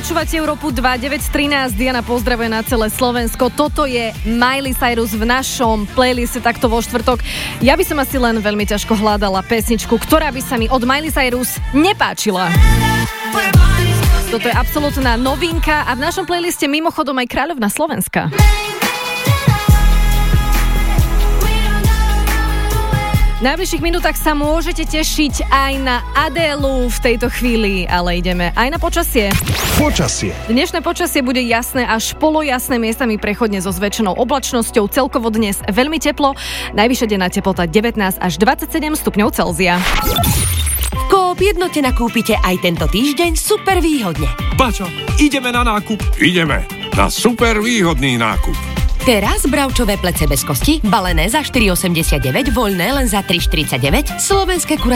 Počúvate Európu 2, 9:13, Diana pozdravuje na celé Slovensko. Toto je Miley Cyrus v našom playliste takto vo štvrtok. Ja by som asi len veľmi ťažko hľadala pesničku, ktorá by sa mi od Miley Cyrus nepáčila. Toto je absolútna novinka a v našom playliste mimochodom aj kráľovná Slovenska. V najbližších minútach sa môžete tešiť aj na Adélu v tejto chvíli, ale ideme aj na počasie. Počasie. Dnešné počasie bude jasné až polojasné, miestami prechodne so zväčšenou oblačnosťou, celkovo dnes veľmi teplo, najvyššia denná teplota 19 až 27 stupňov Celzia. V Coop Jednote nakúpite aj tento týždeň super výhodne. Bačo, ideme na nákup. Ideme na super výhodný nákup. Teraz bravčové plece bez kosti, balené za 4,89, voľné len za 3,49, slovenské